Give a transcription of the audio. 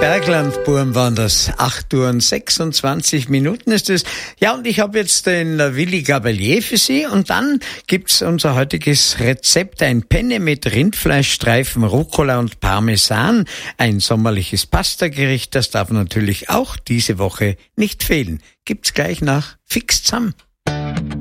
Berglandburm waren das. 8:26 ist es. Ja, und ich habe jetzt den Willi Gabalier für Sie. Und dann gibt's unser heutiges Rezept. Ein Penne mit Rindfleischstreifen, Rucola und Parmesan. Ein sommerliches Pastagericht. Das darf natürlich auch diese Woche nicht fehlen. Gibt's gleich nach Fix zusammen.